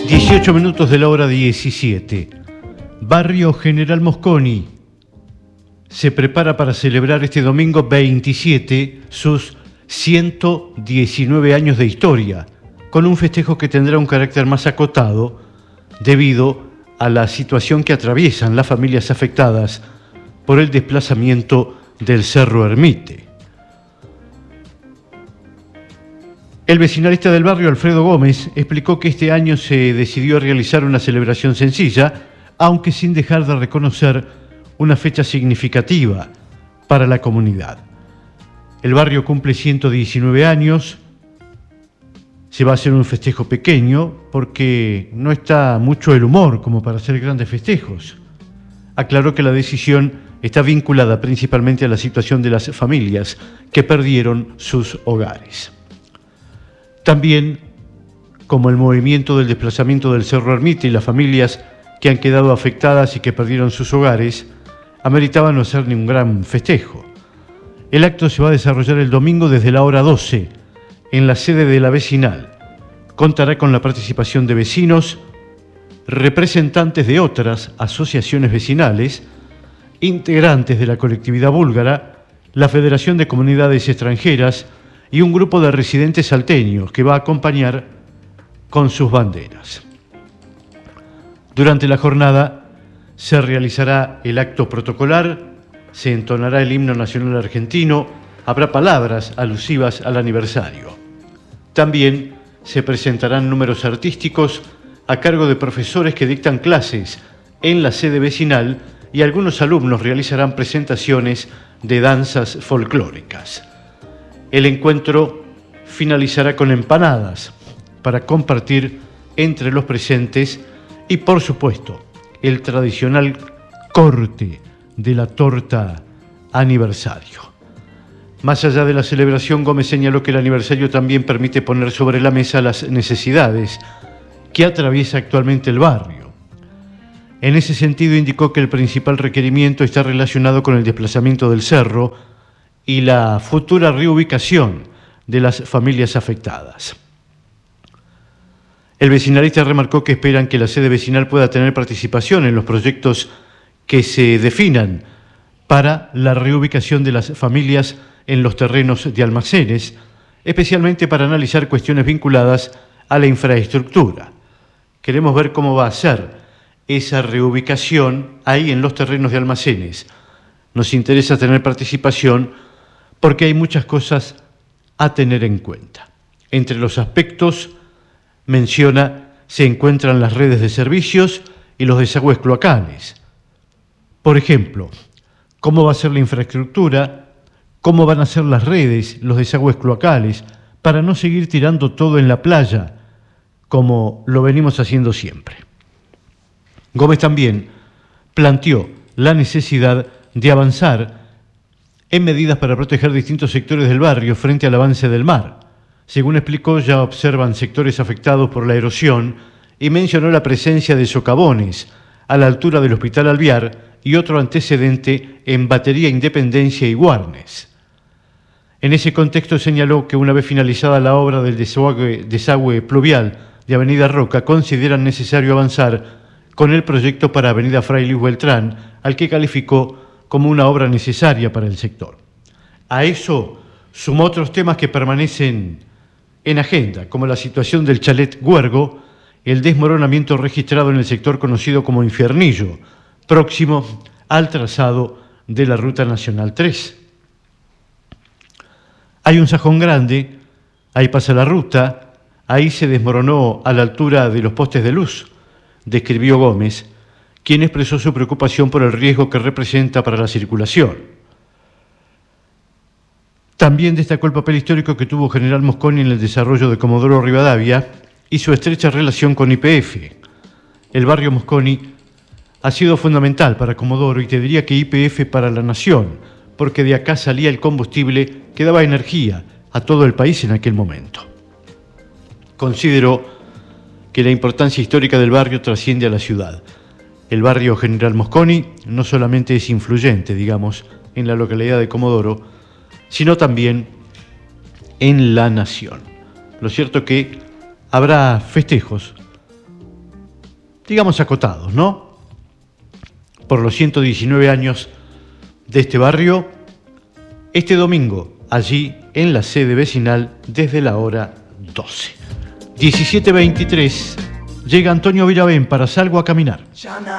18 minutos de la hora 17. Barrio General Mosconi se prepara para celebrar este domingo 27 sus 119 años de historia, con un festejo que tendrá un carácter más acotado debido a la situación que atraviesan las familias afectadas por el desplazamiento del Cerro Ermite. El vecinalista del barrio, Alfredo Gómez, explicó que este año se decidió realizar una celebración sencilla, aunque sin dejar de reconocer una fecha significativa para la comunidad. El barrio cumple 119 años, se va a hacer un festejo pequeño porque no está mucho el humor como para hacer grandes festejos. Aclaró que la decisión está vinculada principalmente a la situación de las familias que perdieron sus hogares. También, como el movimiento del desplazamiento del Cerro Ermite y las familias que han quedado afectadas y que perdieron sus hogares, ameritaban no hacer ningún gran festejo. El acto se va a desarrollar el domingo desde la hora 12, en la sede de la vecinal. Contará con la participación de vecinos, representantes de otras asociaciones vecinales, integrantes de la colectividad búlgara, la Federación de Comunidades Extranjeras y un grupo de residentes salteños que va a acompañar con sus banderas. Durante la jornada se realizará el acto protocolar, se entonará el himno nacional argentino, habrá palabras alusivas al aniversario. También se presentarán números artísticos a cargo de profesores que dictan clases en la sede vecinal y algunos alumnos realizarán presentaciones de danzas folclóricas. El encuentro finalizará con empanadas para compartir entre los presentes y, por supuesto, el tradicional corte de la torta aniversario. Más allá de la celebración, Gómez señaló que el aniversario también permite poner sobre la mesa las necesidades que atraviesa actualmente el barrio. En ese sentido, indicó que el principal requerimiento está relacionado con el desplazamiento del cerro y la futura reubicación de las familias afectadas. El vecinalista remarcó que esperan que la sede vecinal pueda tener participación en los proyectos que se definan para la reubicación de las familias en los terrenos de almacenes, especialmente para analizar cuestiones vinculadas a la infraestructura. Queremos ver cómo va a ser esa reubicación ahí en los terrenos de almacenes. Nos interesa tener participación porque hay muchas cosas a tener en cuenta. Entre los aspectos, menciona, se encuentran las redes de servicios y los desagües cloacales. Por ejemplo, cómo va a ser la infraestructura, cómo van a ser las redes, los desagües cloacales, para no seguir tirando todo en la playa, como lo venimos haciendo siempre. Gómez también planteó la necesidad de avanzar en medidas para proteger distintos sectores del barrio frente al avance del mar. Según explicó, ya observan sectores afectados por la erosión y mencionó la presencia de socavones a la altura del Hospital Alvear y otro antecedente en Batería Independencia y Guarnes. En ese contexto señaló que una vez finalizada la obra del desagüe pluvial de Avenida Roca, consideran necesario avanzar con el proyecto para Avenida Fray Luis Beltrán, al que calificó como una obra necesaria para el sector. A eso sumó otros temas que permanecen en agenda, como la situación del chalet Guergo, el desmoronamiento registrado en el sector conocido como Infiernillo, próximo al trazado de la Ruta Nacional 3. Hay un sajón grande, ahí pasa la ruta, ahí se desmoronó a la altura de los postes de luz, describió Gómez, quien expresó su preocupación por el riesgo que representa para la circulación. También destacó el papel histórico que tuvo General Mosconi en el desarrollo de Comodoro Rivadavia y su estrecha relación con YPF. El barrio Mosconi ha sido fundamental para Comodoro y te diría que YPF para la nación, porque de acá salía el combustible que daba energía a todo el país en aquel momento. Consideró que la importancia histórica del barrio trasciende a la ciudad. El barrio General Mosconi no solamente es influyente, digamos, en la localidad de Comodoro, sino también en la nación. Lo cierto que habrá festejos digamos, acotados, ¿no? Por los 119 años de este barrio, este domingo, allí en la sede vecinal, desde la hora 12. 17:23, llega Antonio Viravén para Salgo a Caminar.